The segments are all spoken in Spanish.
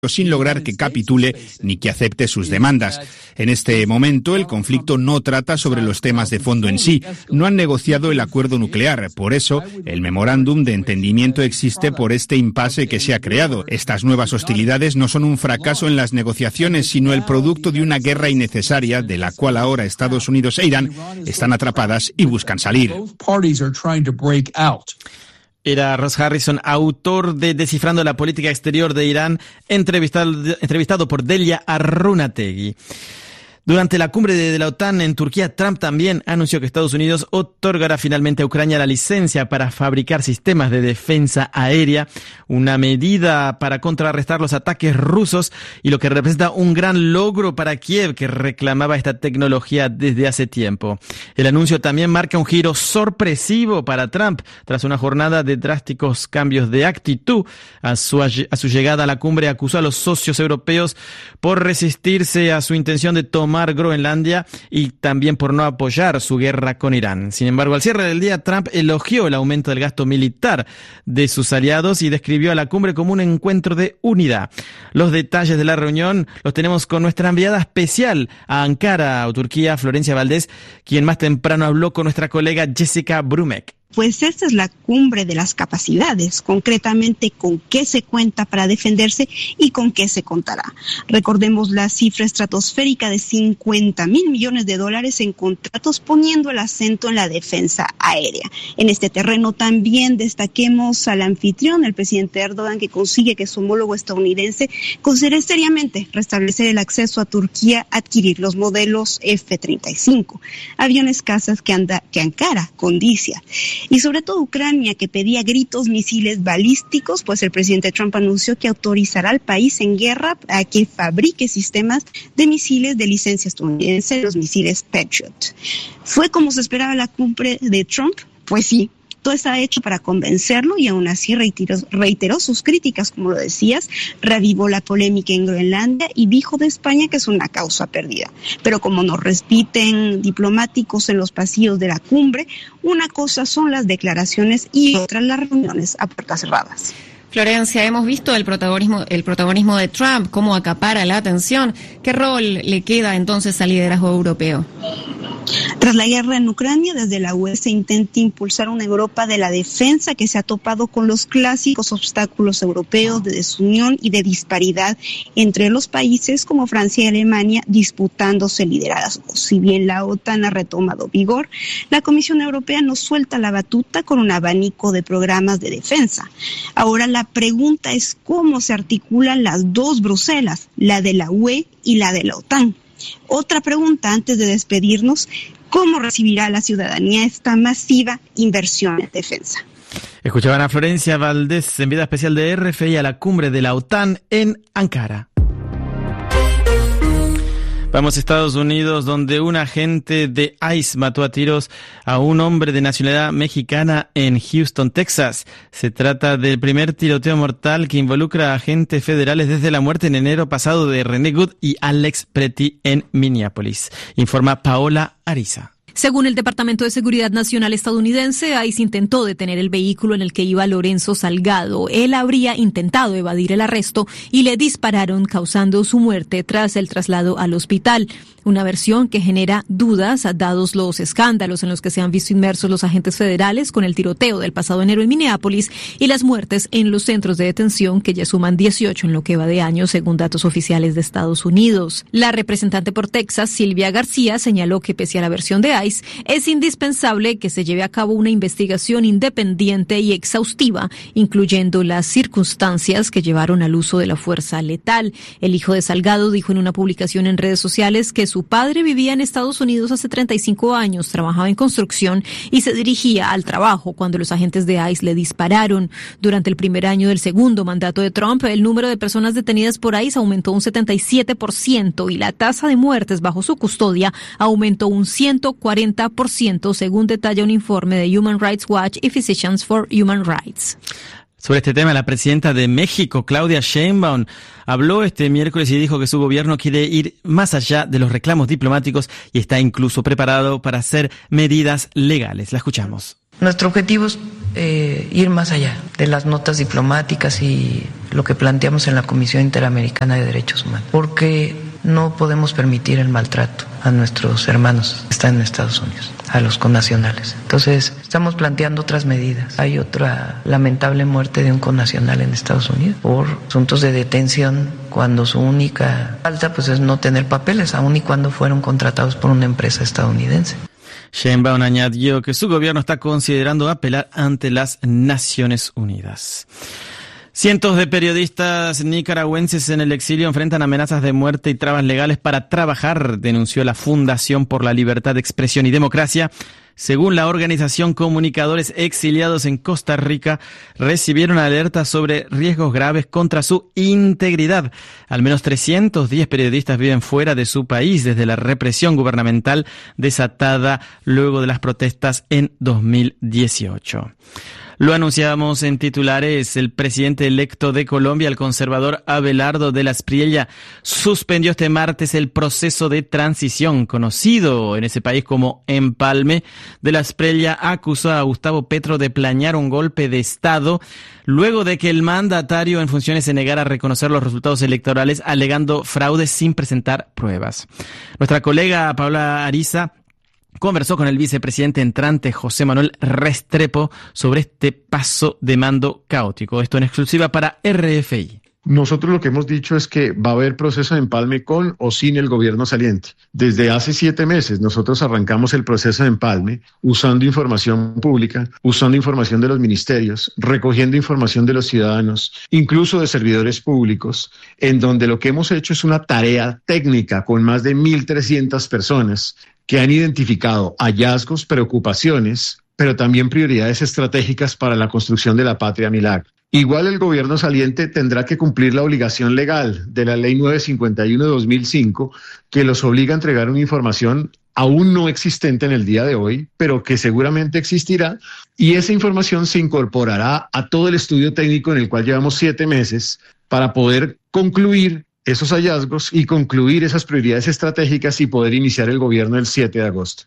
sin lograr que capitule ni que acepte sus demandas. En este momento, el conflicto no trata sobre los temas de fondo en sí. No han negociado el acuerdo nuclear. Por eso, el memorándum de entendimiento existe por este impasse que se ha creado. Estas nuevas hostilidades no son un fracaso en las negociaciones, sino el producto de una guerra innecesaria de la cual ahora Estados Unidos e Irán están atrapadas y buscan salir. Era Ross Harrison, autor de Descifrando la política exterior de Irán, entrevistado por Delia Arunategui. Durante la cumbre de la OTAN en Turquía, Trump también anunció que Estados Unidos otorgará finalmente a Ucrania la licencia para fabricar sistemas de defensa aérea, una medida para contrarrestar los ataques rusos y lo que representa un gran logro para Kiev, que reclamaba esta tecnología desde hace tiempo. El anuncio también marca un giro sorpresivo para Trump tras una jornada de drásticos cambios de actitud. A su llegada a la cumbre acusó a los socios europeos por resistirse a su intención de tomar Groenlandia y también por no apoyar su guerra con Irán. Sin embargo, al cierre del día, Trump elogió el aumento del gasto militar de sus aliados y describió a la cumbre como un encuentro de unidad. Los detalles de la reunión los tenemos con nuestra enviada especial a Ankara, o Turquía, Florencia Valdés, quien más temprano habló con nuestra colega Jessica Brumek. Pues esta es la cumbre de las capacidades, concretamente con qué se cuenta para defenderse y con qué se contará. Recordemos la cifra estratosférica de $50,000 millones en contratos, poniendo el acento en la defensa aérea. En este terreno también destaquemos al anfitrión, el presidente Erdogan, que consigue que su homólogo estadounidense considere seriamente restablecer el acceso a Turquía a adquirir los modelos F-35, aviones cazas que Ankara condicia. Y sobre todo Ucrania, que pedía gritos misiles balísticos, pues el presidente Trump anunció que autorizará al país en guerra a que fabrique sistemas de misiles de licencia estadounidense, los misiles Patriot. ¿Fue como se esperaba la cumbre de Trump? Pues sí. Todo está hecho para convencerlo y aún así reiteró sus críticas, como lo decías, reavivó la polémica en Groenlandia y dijo de España que es una causa perdida. Pero como nos repiten diplomáticos en los pasillos de la cumbre, una cosa son las declaraciones y otra las reuniones a puertas cerradas. Florencia, hemos visto el protagonismo de Trump, cómo acapara la atención. ¿Qué rol le queda entonces al liderazgo europeo? Tras la guerra en Ucrania, desde la UE se intenta impulsar una Europa de la defensa que se ha topado con los clásicos obstáculos europeos de desunión y de disparidad entre los países como Francia y Alemania disputándose liderazgos. Si bien la OTAN ha retomado vigor, la Comisión Europea no suelta la batuta con un abanico de programas de defensa. Ahora la pregunta es cómo se articulan las dos Bruselas, la de la UE y la de la OTAN. Otra pregunta antes de despedirnos, ¿cómo recibirá la ciudadanía esta masiva inversión en defensa? Escuchaban a Florencia Valdés, enviada especial de RFI a la cumbre de la OTAN en Ankara. Vamos a Estados Unidos, donde un agente de ICE mató a tiros a un hombre de nacionalidad mexicana en Houston, Texas. Se trata del primer tiroteo mortal que involucra a agentes federales desde la muerte en enero pasado de René Good y Alex Pretty en Minneapolis. Informa Paola Ariza. Según el Departamento de Seguridad Nacional estadounidense, ICE intentó detener el vehículo en el que iba Lorenzo Salgado. Él habría intentado evadir el arresto y le dispararon, causando su muerte tras el traslado al hospital. Una versión que genera dudas, dados los escándalos en los que se han visto inmersos los agentes federales con el tiroteo del pasado enero en Minneapolis y las muertes en los centros de detención, que ya suman 18 en lo que va de año, según datos oficiales de Estados Unidos. La representante por Texas, Silvia García, señaló que pese a la versión de ICE, es indispensable que se lleve a cabo una investigación independiente y exhaustiva, incluyendo las circunstancias que llevaron al uso de la fuerza letal. El hijo de Salgado dijo en una publicación en redes sociales que su padre vivía en Estados Unidos hace 35 años, trabajaba en construcción y se dirigía al trabajo cuando los agentes de ICE le dispararon. Durante el primer año del segundo mandato de Trump, el número de personas detenidas por ICE aumentó un 77% y la tasa de muertes bajo su custodia aumentó un 140%, según detalla un informe de Human Rights Watch y Physicians for Human Rights. Sobre este tema, la presidenta de México, Claudia Sheinbaum, habló este miércoles y dijo que su gobierno quiere ir más allá de los reclamos diplomáticos y está incluso preparado para hacer medidas legales. La escuchamos. Nuestro objetivo es ir más allá de las notas diplomáticas y lo que planteamos en la Comisión Interamericana de Derechos Humanos, porque no podemos permitir el maltrato a nuestros hermanos que están en Estados Unidos, a los connacionales. Entonces, estamos planteando otras medidas. Hay otra lamentable muerte de un connacional en Estados Unidos por asuntos de detención, cuando su única falta pues es no tener papeles, aun y cuando fueron contratados por una empresa estadounidense. Sheinbaum añadió que su gobierno está considerando apelar ante las Naciones Unidas. Cientos de periodistas nicaragüenses en el exilio enfrentan amenazas de muerte y trabas legales para trabajar, denunció la Fundación por la Libertad de Expresión y Democracia. Según la organización, comunicadores exiliados en Costa Rica recibieron alertas sobre riesgos graves contra su integridad. Al menos 310 periodistas viven fuera de su país desde la represión gubernamental desatada luego de las protestas en 2018. Lo anunciábamos en titulares. El presidente electo de Colombia, el conservador Abelardo de la Espriella, suspendió este martes el proceso de transición, conocido en ese país como empalme. De la Espriella acusó a Gustavo Petro de planear un golpe de Estado luego de que el mandatario en funciones se negara a reconocer los resultados electorales, alegando fraude sin presentar pruebas. Nuestra colega Paula Ariza conversó con el vicepresidente entrante José Manuel Restrepo sobre este paso de mando caótico. Esto en exclusiva para RFI. Nosotros lo que hemos dicho es que va a haber proceso de empalme con o sin el gobierno saliente. Desde hace 7 meses nosotros arrancamos el proceso de empalme usando información pública, usando información de los ministerios, recogiendo información de los ciudadanos, incluso de servidores públicos, en donde lo que hemos hecho es una tarea técnica con más de 1.300 personas que han identificado hallazgos, preocupaciones, pero también prioridades estratégicas para la construcción de la patria milagro. Igual el gobierno saliente tendrá que cumplir la obligación legal de la Ley 951 de 2005, que los obliga a entregar una información aún no existente en el día de hoy, pero que seguramente existirá, y esa información se incorporará a todo el estudio técnico en el cual llevamos 7 meses para poder concluir esos hallazgos y concluir esas prioridades estratégicas y poder iniciar el gobierno el 7 de agosto.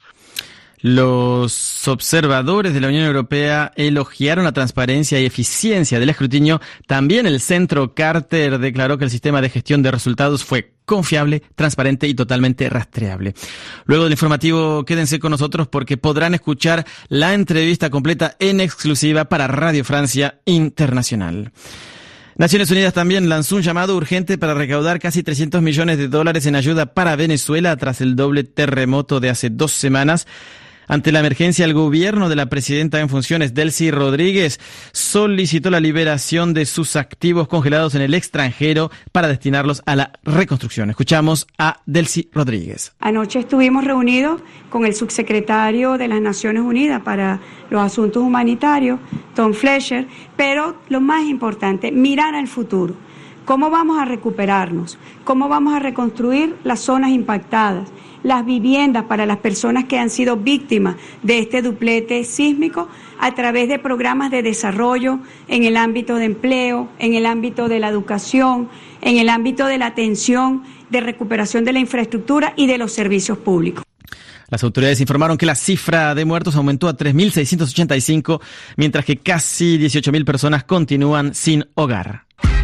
Los observadores de la Unión Europea elogiaron la transparencia y eficiencia del escrutinio. También el Centro Carter declaró que el sistema de gestión de resultados fue confiable, transparente y totalmente rastreable. Luego del informativo, quédense con nosotros porque podrán escuchar la entrevista completa en exclusiva para Radio Francia Internacional. Naciones Unidas también lanzó un llamado urgente para recaudar casi $300 millones en ayuda para Venezuela tras el doble terremoto de hace 2 semanas. Ante la emergencia, el gobierno de la presidenta en funciones, Delcy Rodríguez, solicitó la liberación de sus activos congelados en el extranjero para destinarlos a la reconstrucción. Escuchamos a Delcy Rodríguez. Anoche estuvimos reunidos con el subsecretario de las Naciones Unidas para los Asuntos Humanitarios, Tom Fletcher, pero lo más importante, mirar al futuro. ¿Cómo vamos a recuperarnos? ¿Cómo vamos a reconstruir las zonas impactadas? Las viviendas para las personas que han sido víctimas de este duplete sísmico a través de programas de desarrollo en el ámbito de empleo, en el ámbito de la educación, en el ámbito de la atención, de recuperación de la infraestructura y de los servicios públicos. Las autoridades informaron que la cifra de muertos aumentó a 3.685, mientras que casi 18.000 personas continúan sin hogar.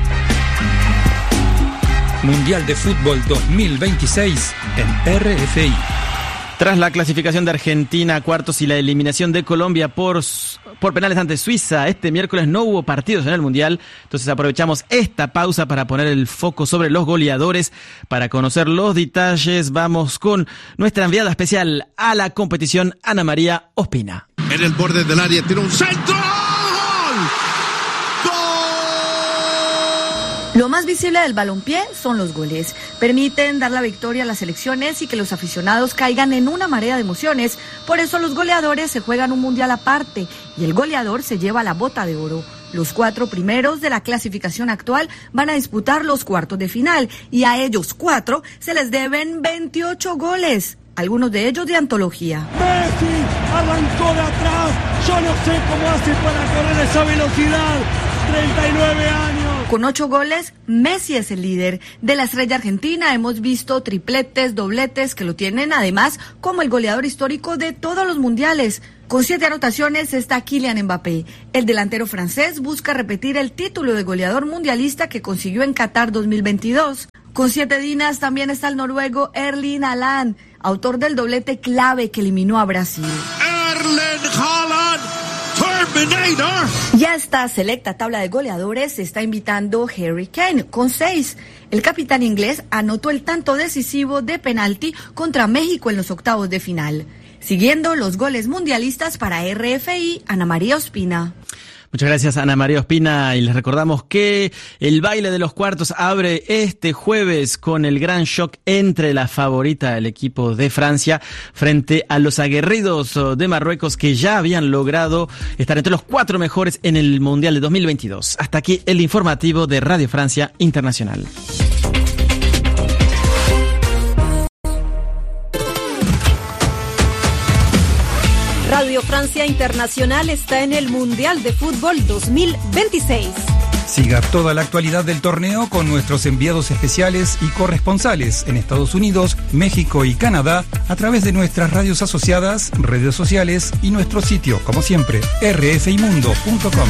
Mundial de Fútbol 2026 en RFI. Tras la clasificación de Argentina a cuartos y la eliminación de Colombia por penales ante Suiza, este miércoles no hubo partidos en el Mundial. Entonces aprovechamos esta pausa para poner el foco sobre los goleadores. Para conocer los detalles, vamos con nuestra enviada especial a la competición, Ana María Ospina. En el borde del área, tira un centro. Lo más visible del balompié son los goles. Permiten dar la victoria a las selecciones y que los aficionados caigan en una marea de emociones. Por eso los goleadores se juegan un mundial aparte y el goleador se lleva la bota de oro. Los 4 primeros de la clasificación actual van a disputar los cuartos de final y a ellos 4 se les deben 28 goles, algunos de ellos de antología. Messi arrancó de atrás, yo no sé cómo hace para correr esa velocidad, 39 años. Con 8 goles, Messi es el líder. De la estrella argentina hemos visto tripletes, dobletes, que lo tienen además como el goleador histórico de todos los mundiales. Con 7 anotaciones está Kylian Mbappé. El delantero francés busca repetir el título de goleador mundialista que consiguió en Qatar 2022. Con 7 dinas también está el noruego Erling Haaland, autor del doblete clave que eliminó a Brasil. Erling Haaland, Terminator. Ya esta selecta tabla de goleadores se está invitando Harry Kane con 6. El capitán inglés anotó el tanto decisivo de penalti contra México en los octavos de final. Siguiendo los goles mundialistas para RFI, Ana María Ospina. Muchas gracias, Ana María Ospina, y les recordamos que el baile de los cuartos abre este jueves con el gran shock entre la favorita del equipo de Francia frente a los aguerridos de Marruecos, que ya habían logrado estar entre los 4 mejores en el Mundial de 2022. Hasta aquí el informativo de Radio Francia Internacional. Radio Francia Internacional está en el Mundial de Fútbol 2026. Siga toda la actualidad del torneo con nuestros enviados especiales y corresponsales en Estados Unidos, México y Canadá a través de nuestras radios asociadas, redes sociales y nuestro sitio, como siempre, rfimundo.com.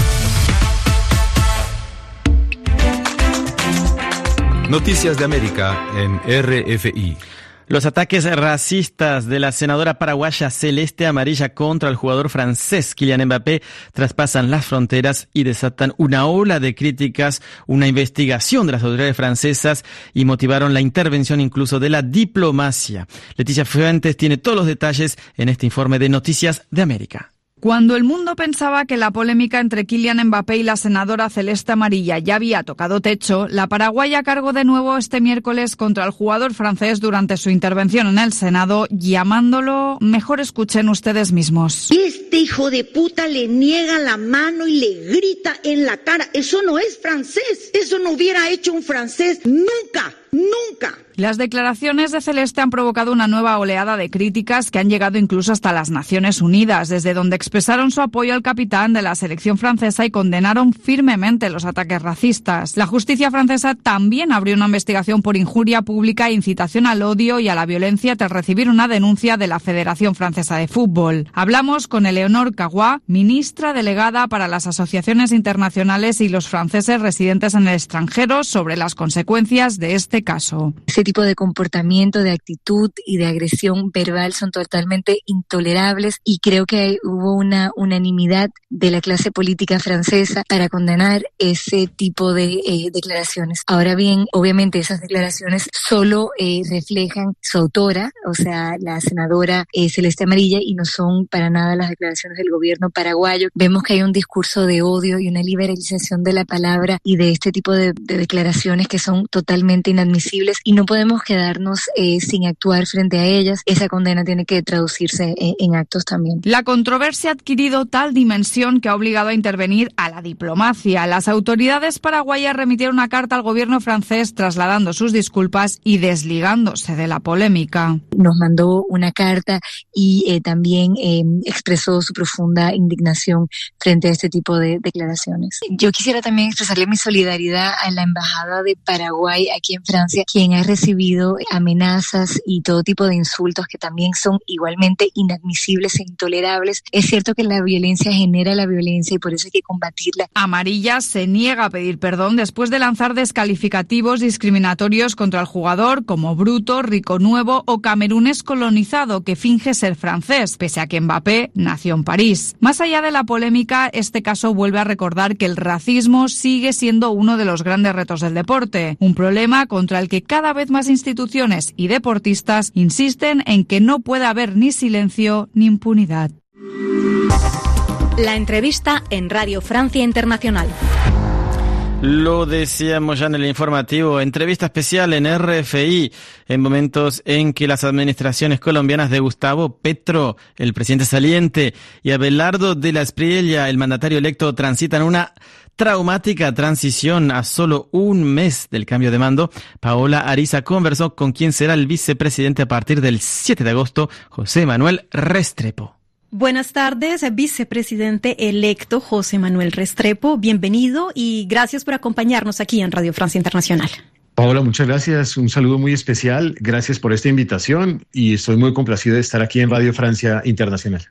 Noticias de América en RFI. Los ataques racistas de la senadora paraguaya Celeste Amarilla contra el jugador francés Kylian Mbappé traspasan las fronteras y desatan una ola de críticas, una investigación de las autoridades francesas y motivaron la intervención incluso de la diplomacia. Leticia Fuentes tiene todos los detalles en este informe de Noticias de América. Cuando el mundo pensaba que la polémica entre Kylian Mbappé y la senadora Celeste Amarilla ya había tocado techo, la paraguaya cargó de nuevo este miércoles contra el jugador francés durante su intervención en el Senado, llamándolo, mejor escuchen ustedes mismos. Este hijo de puta le niega la mano y le grita en la cara. Eso no es francés. Eso no hubiera hecho un francés nunca. Nunca. Las declaraciones de Celeste han provocado una nueva oleada de críticas que han llegado incluso hasta las Naciones Unidas, desde donde expresaron su apoyo al capitán de la selección francesa y condenaron firmemente los ataques racistas. La justicia francesa también abrió una investigación por injuria pública e incitación al odio y a la violencia tras recibir una denuncia de la Federación Francesa de Fútbol. Hablamos con Eleonore Cagua, ministra delegada para las asociaciones internacionales y los franceses residentes en el extranjero, sobre las consecuencias de este caso. Ese tipo de comportamiento, de actitud y de agresión verbal son totalmente intolerables y creo que hubo una unanimidad de la clase política francesa para condenar ese tipo de declaraciones. Ahora bien, obviamente esas declaraciones solo reflejan su autora, o sea, la senadora Celeste Amarilla, y no son para nada las declaraciones del gobierno paraguayo. Vemos que hay un discurso de odio y una liberalización de la palabra y de este tipo de declaraciones que son totalmente inadmisibles y no podemos quedarnos sin actuar frente a ellas. Esa condena tiene que traducirse en actos también. La controversia ha adquirido tal dimensión que ha obligado a intervenir a la diplomacia. Las autoridades paraguayas remitieron una carta al gobierno francés trasladando sus disculpas y desligándose de la polémica. Nos mandó una carta y también expresó su profunda indignación frente a este tipo de declaraciones. Yo quisiera también expresarle mi solidaridad a la Embajada de Paraguay aquí en Francia, quien ha recibido amenazas y todo tipo de insultos que también son igualmente inadmisibles e intolerables. Es cierto que la violencia genera la violencia y por eso hay que combatirla. Amarilla se niega a pedir perdón después de lanzar descalificativos discriminatorios contra el jugador como bruto, rico nuevo o camerunés colonizado que finge ser francés, pese a que Mbappé nació en París. Más allá de la polémica, este caso vuelve a recordar que el racismo sigue siendo uno de los grandes retos del deporte, un problema contra el que cada vez más instituciones y deportistas insisten en que no puede haber ni silencio ni impunidad. La entrevista en Radio Francia Internacional. Lo decíamos ya en el informativo, entrevista especial en RFI, en momentos en que las administraciones colombianas de Gustavo Petro, el presidente saliente, y Abelardo de la Espriella, el mandatario electo, transitan una traumática transición a solo un mes del cambio de mando. Paola Ariza conversó con quien será el vicepresidente a partir del 7 de agosto, José Manuel Restrepo. Buenas tardes, vicepresidente electo José Manuel Restrepo. Bienvenido y gracias por acompañarnos aquí en Radio Francia Internacional. Paola, muchas gracias. Un saludo muy especial. Gracias por esta invitación y estoy muy complacido de estar aquí en Radio Francia Internacional.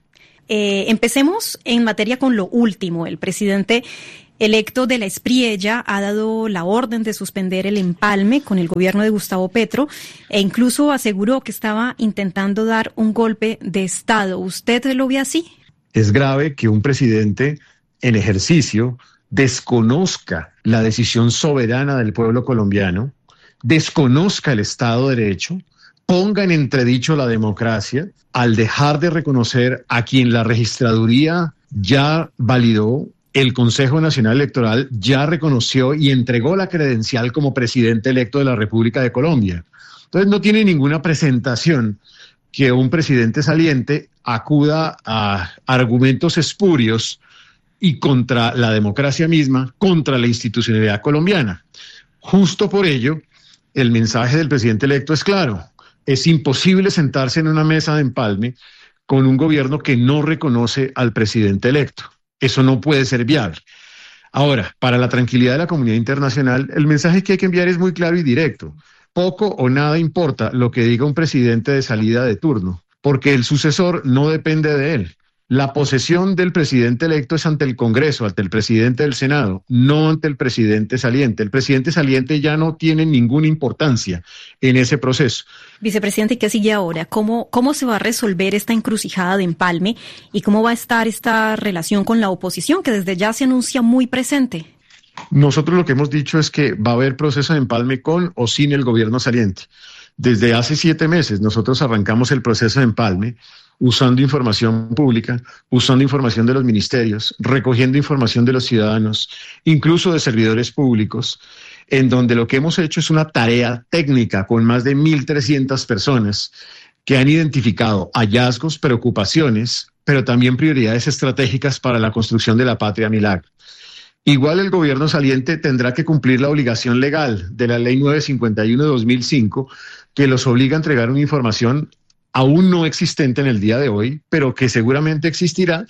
Empecemos en materia con lo último. El presidente electo de la Espriella ha dado la orden de suspender el empalme con el gobierno de Gustavo Petro e incluso aseguró que estaba intentando dar un golpe de Estado. ¿Usted lo ve así? Es grave que un presidente en ejercicio desconozca la decisión soberana del pueblo colombiano, desconozca el Estado de Derecho, ponga en entredicho la democracia al dejar de reconocer a quien la registraduría ya validó, el Consejo Nacional Electoral ya reconoció y entregó la credencial como presidente electo de la República de Colombia. Entonces no tiene ninguna presentación que un presidente saliente acuda a argumentos espurios y contra la democracia misma, contra la institucionalidad colombiana. Justo por ello, el mensaje del presidente electo es claro. Es imposible sentarse en una mesa de empalme con un gobierno que no reconoce al presidente electo. Eso no puede ser viable. Ahora, para la tranquilidad de la comunidad internacional, el mensaje que hay que enviar es muy claro y directo. Poco o nada importa lo que diga un presidente de salida de turno, porque el sucesor no depende de él. La posesión del presidente electo es ante el Congreso, ante el presidente del Senado, no ante el presidente saliente. El presidente saliente ya no tiene ninguna importancia en ese proceso. Vicepresidente, ¿qué sigue ahora? ¿Cómo se va a resolver esta encrucijada de empalme y cómo va a estar esta relación con la oposición que desde ya se anuncia muy presente? Nosotros lo que hemos dicho es que va a haber proceso de empalme con o sin el gobierno saliente. Desde hace 7 meses nosotros arrancamos el proceso de empalme usando información pública, usando información de los ministerios, recogiendo información de los ciudadanos, incluso de servidores públicos, en donde lo que hemos hecho es una tarea técnica con más de 1.300 personas que han identificado hallazgos, preocupaciones, pero también prioridades estratégicas para la construcción de la patria milagro. Igual el gobierno saliente tendrá que cumplir la obligación legal de la Ley 951 de 2005, que los obliga a entregar una información aún no existente en el día de hoy, pero que seguramente existirá,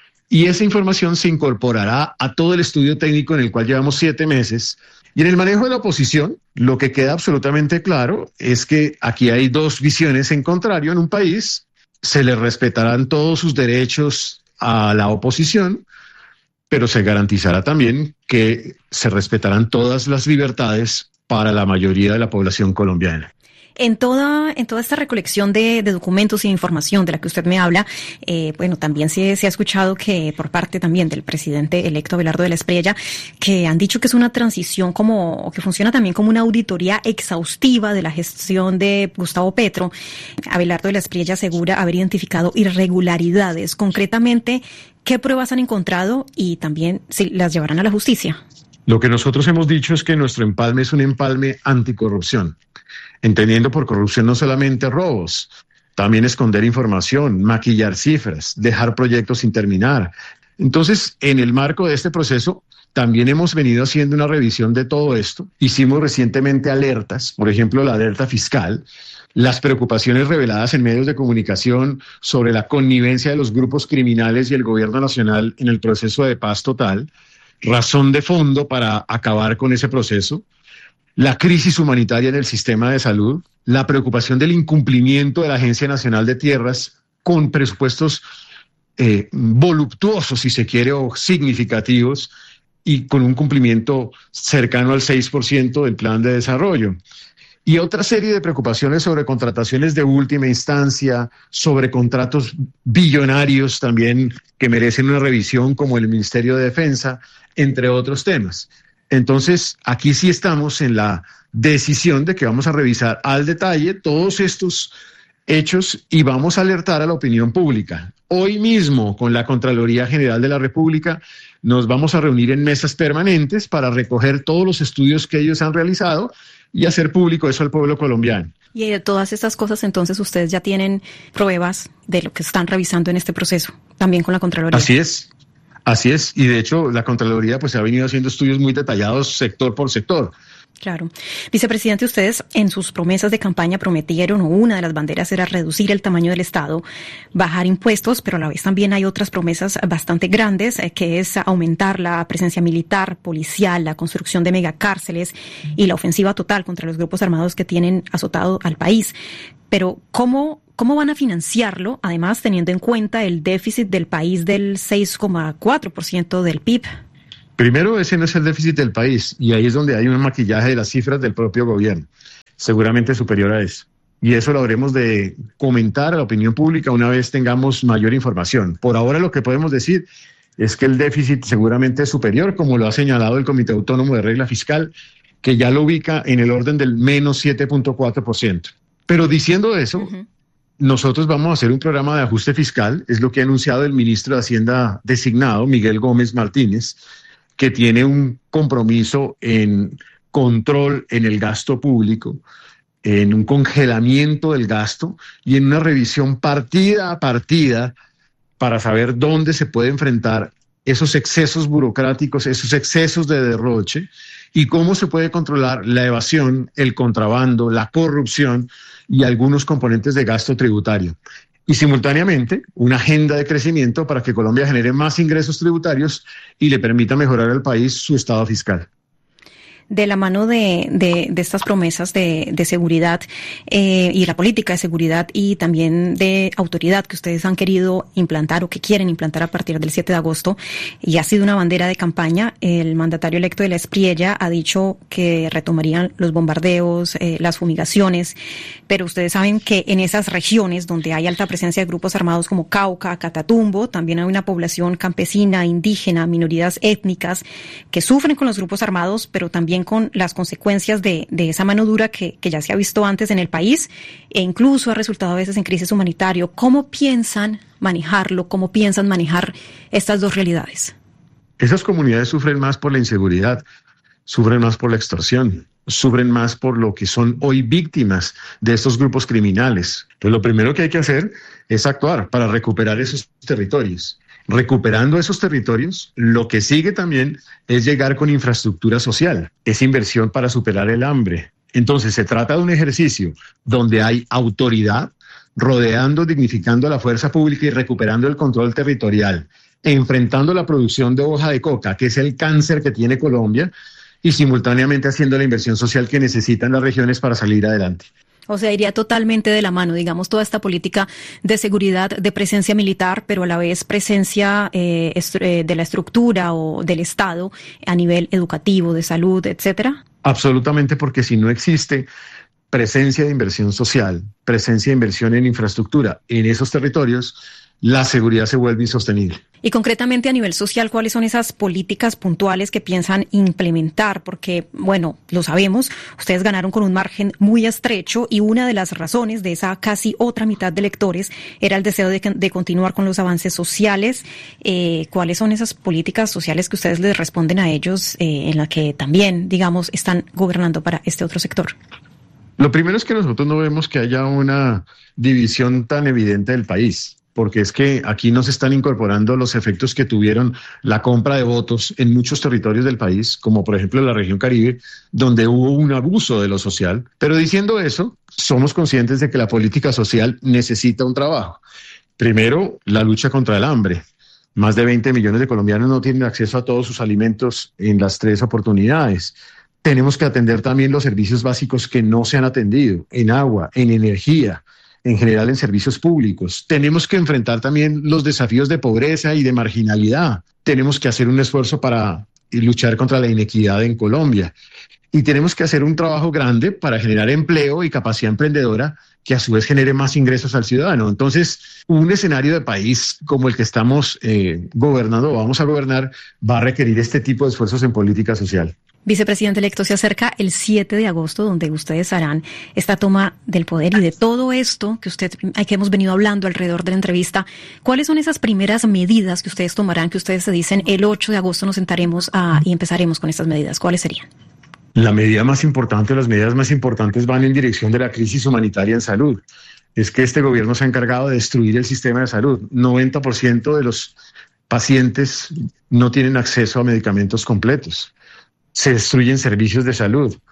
y esa información se incorporará a todo el estudio técnico en el cual llevamos 7 meses. Y en el manejo de la oposición, lo que queda absolutamente claro es que aquí hay 2 visiones en contrario en un país. Se le respetarán todos sus derechos a la oposición, pero se garantizará también que se respetarán todas las libertades para la mayoría de la población colombiana. En toda esta recolección de documentos y de información de la que usted me habla, también se ha escuchado que por parte también del presidente electo Abelardo de la Espriella, que han dicho que es una transición que funciona también como una auditoría exhaustiva de la gestión de Gustavo Petro. Abelardo de la Espriella asegura haber identificado irregularidades. Concretamente, ¿qué pruebas han encontrado y también si las llevarán a la justicia? Lo que nosotros hemos dicho es que nuestro empalme es un empalme anticorrupción, entendiendo por corrupción no solamente robos, también esconder información, maquillar cifras, dejar proyectos sin terminar. Entonces, en el marco de este proceso, también hemos venido haciendo una revisión de todo esto. Hicimos recientemente alertas, por ejemplo, la alerta fiscal, las preocupaciones reveladas en medios de comunicación sobre la connivencia de los grupos criminales y el gobierno nacional en el proceso de paz total, razón de fondo para acabar con ese proceso, la crisis humanitaria en el sistema de salud, la preocupación del incumplimiento de la Agencia Nacional de Tierras con presupuestos voluptuosos, si se quiere, o significativos, y con un cumplimiento cercano al 6% del plan de desarrollo. Y otra serie de preocupaciones sobre contrataciones de última instancia, sobre contratos billonarios también que merecen una revisión, como el Ministerio de Defensa, entre otros temas. Entonces, aquí sí estamos en la decisión de que vamos a revisar al detalle todos estos hechos y vamos a alertar a la opinión pública. Hoy mismo, con la Contraloría General de la República, nos vamos a reunir en mesas permanentes para recoger todos los estudios que ellos han realizado y hacer público eso al pueblo colombiano. Y de todas estas cosas, entonces, ustedes ya tienen pruebas de lo que están revisando en este proceso, también con la Contraloría. Así es, y de hecho la Contraloría pues ha venido haciendo estudios muy detallados sector por sector. Claro. Vicepresidente, ustedes en sus promesas de campaña prometieron, o una de las banderas era reducir el tamaño del Estado, bajar impuestos, pero a la vez también hay otras promesas bastante grandes, que es aumentar la presencia militar, policial, la construcción de megacárceles y la ofensiva total contra los grupos armados que tienen azotado al país. Pero, ¿cómo van a financiarlo, además teniendo en cuenta el déficit del país del 6,4% del PIB? Primero, ese no es el déficit del país, y ahí es donde hay un maquillaje de las cifras del propio gobierno, seguramente superior a eso. Y eso lo habremos de comentar a la opinión pública una vez tengamos mayor información. Por ahora lo que podemos decir es que el déficit seguramente es superior, como lo ha señalado el Comité Autónomo de Regla Fiscal, que ya lo ubica en el orden del menos 7,4%. Pero diciendo eso, nosotros vamos a hacer un programa de ajuste fiscal, es lo que ha anunciado el ministro de Hacienda designado, Miguel Gómez Martínez, que tiene un compromiso en control en el gasto público, en un congelamiento del gasto y en una revisión partida a partida para saber dónde se puede enfrentar esos excesos burocráticos, esos excesos de derroche y cómo se puede controlar la evasión, el contrabando, la corrupción y algunos componentes de gasto tributario. Y simultáneamente una agenda de crecimiento para que Colombia genere más ingresos tributarios y le permita mejorar al país su estado fiscal. De la mano de estas promesas de seguridad y la política de seguridad y también de autoridad que ustedes han querido implantar o que quieren implantar a partir del 7 de agosto, y ha sido una bandera de campaña, el mandatario electo de la Espriella ha dicho que retomarían los bombardeos, las fumigaciones, pero ustedes saben que en esas regiones donde hay alta presencia de grupos armados como Cauca, Catatumbo, también hay una población campesina, indígena, minorías étnicas que sufren con los grupos armados, pero también con las consecuencias de esa mano dura que ya se ha visto antes en el país e incluso ha resultado a veces en crisis humanitario. ¿Cómo piensan manejarlo? ¿Cómo piensan manejar estas dos realidades? Esas comunidades sufren más por la inseguridad, sufren más por la extorsión, sufren más por lo que son hoy víctimas de estos grupos criminales. Entonces, lo primero que hay que hacer es actuar para recuperar esos territorios. Recuperando esos territorios, lo que sigue también es llegar con infraestructura social, es inversión para superar el hambre. Entonces se trata de un ejercicio donde hay autoridad rodeando, dignificando a la fuerza pública y recuperando el control territorial, enfrentando la producción de hoja de coca, que es el cáncer que tiene Colombia, y simultáneamente haciendo la inversión social que necesitan las regiones para salir adelante. O sea, iría totalmente de la mano, digamos, toda esta política de seguridad, de presencia militar, pero a la vez presencia de la estructura o del Estado a nivel educativo, de salud, etcétera. Absolutamente, porque si no existe presencia de inversión social, presencia de inversión en infraestructura en esos territorios, la seguridad se vuelve insostenible. Y concretamente a nivel social, ¿cuáles son esas políticas puntuales que piensan implementar? Porque, bueno, lo sabemos, ustedes ganaron con un margen muy estrecho y una de las razones de esa casi otra mitad de electores era el deseo de continuar con los avances sociales. ¿Cuáles son esas políticas sociales que ustedes les responden a ellos en la que también, digamos, están gobernando para este otro sector? Lo primero es que nosotros no vemos que haya una división tan evidente del país, porque es que aquí no se están incorporando los efectos que tuvieron la compra de votos en muchos territorios del país, como por ejemplo en la región Caribe, donde hubo un abuso de lo social. Pero diciendo eso, somos conscientes de que la política social necesita un trabajo. Primero, la lucha contra el hambre. Más de 20 millones de colombianos no tienen acceso a todos sus alimentos en las 3 oportunidades. Tenemos que atender también los servicios básicos que no se han atendido, en agua, en energía, en general en servicios públicos. Tenemos que enfrentar también los desafíos de pobreza y de marginalidad. Tenemos que hacer un esfuerzo para luchar contra la inequidad en Colombia. Y tenemos que hacer un trabajo grande para generar empleo y capacidad emprendedora que a su vez genere más ingresos al ciudadano. Entonces, un escenario de país como el que estamos gobernando o vamos a gobernar va a requerir este tipo de esfuerzos en política social. Vicepresidente electo, se acerca el 7 de agosto, donde ustedes harán esta toma del poder y de todo esto que hemos venido hablando alrededor de la entrevista. ¿Cuáles son esas primeras medidas que ustedes tomarán, que ustedes se dicen el 8 de agosto nos sentaremos y empezaremos con estas medidas? ¿Cuáles serían? La medida más importante, las medidas más importantes van en dirección de la crisis humanitaria en salud. Es que este gobierno se ha encargado de destruir el sistema de salud. 90% de los pacientes no tienen acceso a medicamentos completos. Se destruyen servicios de salud.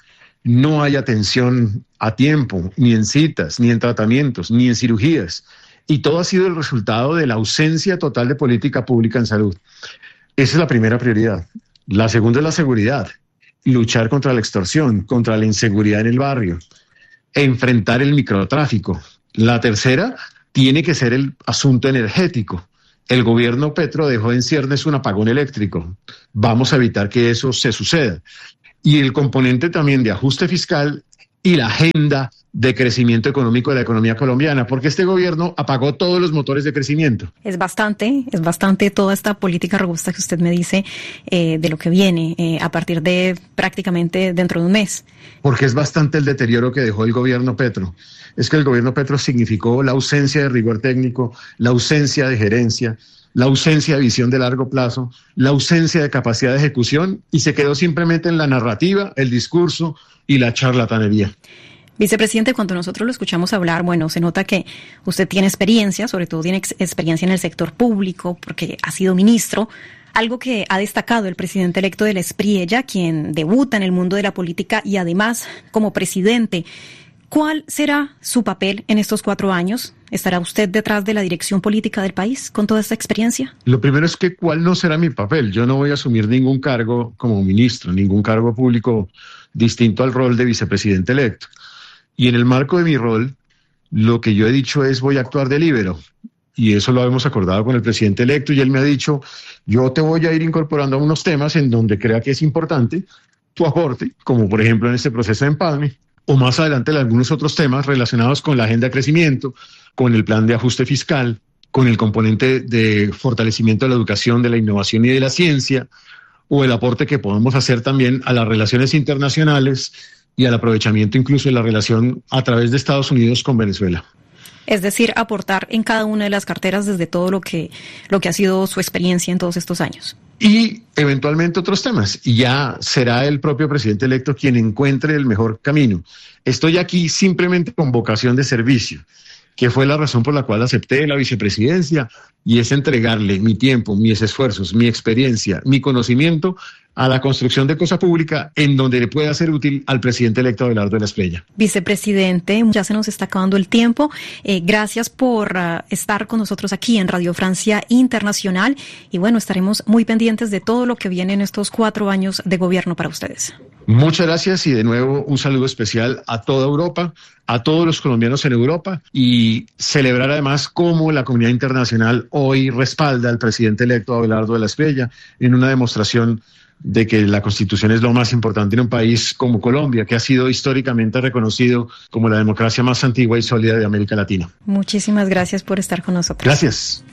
no hay atención a tiempo, ni en citas, ni en tratamientos, ni en cirugías. Y todo ha sido el resultado de la ausencia total de política pública en salud. Esa es la primera prioridad. La segunda es la seguridad. Luchar contra la extorsión, contra la inseguridad en el barrio, enfrentar el microtráfico. La tercera tiene que ser el asunto energético. El gobierno Petro dejó en ciernes un apagón eléctrico. Vamos a evitar que eso se suceda. Y el componente también de ajuste fiscal y la agenda de crecimiento económico de la economía colombiana, porque este gobierno apagó todos los motores de crecimiento. Es bastante toda esta política robusta que usted me dice de lo que viene a partir de prácticamente dentro de un mes. Porque es bastante el deterioro que dejó el gobierno Petro. Es que el gobierno Petro significó la ausencia de rigor técnico, la ausencia de gerencia, la ausencia de visión de largo plazo, la ausencia de capacidad de ejecución, y se quedó simplemente en la narrativa, el discurso y la charlatanería. Vicepresidente, cuando nosotros lo escuchamos hablar, bueno, se nota que usted tiene experiencia, sobre todo tiene experiencia en el sector público, porque ha sido ministro. Algo que ha destacado el presidente electo del Espriella, quien debuta en el mundo de la política y además como presidente. ¿Cuál será su papel en estos 4 años? ¿Estará usted detrás de la dirección política del país con toda esta experiencia? Lo primero es que ¿cuál no será mi papel? Yo no voy a asumir ningún cargo como ministro, ningún cargo público distinto al rol de vicepresidente electo. Y en el marco de mi rol, lo que yo he dicho es voy a actuar de líbero. Y eso lo hemos acordado con el presidente electo y él me ha dicho, yo te voy a ir incorporando a unos temas en donde crea que es importante tu aporte, como por ejemplo en este proceso de empalme, o más adelante en algunos otros temas relacionados con la agenda de crecimiento, con el plan de ajuste fiscal, con el componente de fortalecimiento de la educación, de la innovación y de la ciencia, o el aporte que podemos hacer también a las relaciones internacionales y al aprovechamiento incluso de la relación a través de Estados Unidos con Venezuela. Es decir, aportar en cada una de las carteras desde todo lo que ha sido su experiencia en todos estos años. Y eventualmente otros temas. Y ya será el propio presidente electo quien encuentre el mejor camino. Estoy aquí simplemente con vocación de servicio, que fue la razón por la cual acepté la vicepresidencia, y es entregarle mi tiempo, mis esfuerzos, mi experiencia, mi conocimiento a la construcción de cosa pública en donde le pueda ser útil al presidente electo Abelardo de la Espriella. Vicepresidente, ya se nos está acabando el tiempo. Gracias por estar con nosotros aquí en Radio Francia Internacional y bueno, estaremos muy pendientes de todo lo que viene en estos 4 años de gobierno para ustedes. Muchas gracias y de nuevo un saludo especial a toda Europa, a todos los colombianos en Europa y celebrar además cómo la comunidad internacional hoy respalda al presidente electo Abelardo de la Espriella en una demostración de que la Constitución es lo más importante en un país como Colombia, que ha sido históricamente reconocido como la democracia más antigua y sólida de América Latina. Muchísimas gracias por estar con nosotros. Gracias.